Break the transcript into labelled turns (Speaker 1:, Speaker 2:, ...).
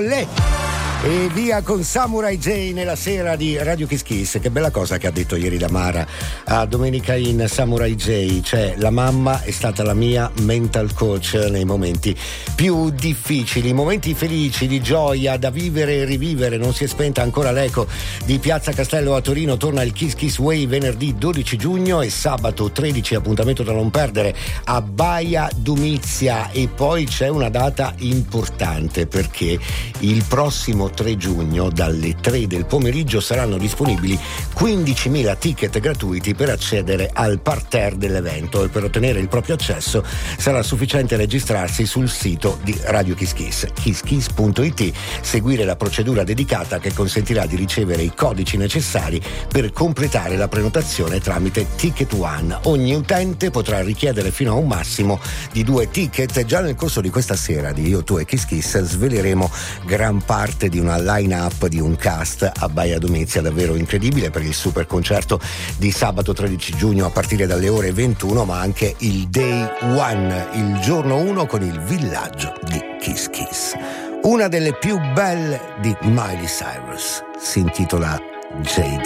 Speaker 1: Olè! E via con Samurai J nella sera di Radio Kiss Kiss. Che bella cosa che ha detto ieri Damara a Domenica in Samurai J. Cioè, la mamma è stata la mia mental coach nei momenti più difficili, momenti felici, di gioia da vivere e rivivere. Non si è spenta ancora l'eco di Piazza Castello a Torino. Torna il Kiss Kiss Way venerdì 12 giugno e sabato 13, appuntamento da non perdere a Baia Domizia. E poi c'è una data importante, perché il prossimo 3 giugno dalle 3 del pomeriggio saranno disponibili 15.000 ticket gratuiti per accedere al parterre dell'evento, e per ottenere il proprio accesso sarà sufficiente registrarsi sul sito di Radio Kiss Kiss, kisskiss.it, seguire la procedura dedicata che consentirà di ricevere i codici necessari per completare la prenotazione tramite Ticket One. Ogni utente potrà richiedere fino a un massimo di 2 ticket. Già nel corso di questa sera di Io, Tu e Kiss Kiss sveleremo gran parte di una line-up, di un cast a Baia Domizia davvero incredibile per il super concerto di sabato 13 giugno a partire dalle ore 21, ma anche il Day One, il giorno 1 con il villaggio di Kiss Kiss. Una delle più belle di Miley Cyrus si intitola Jade.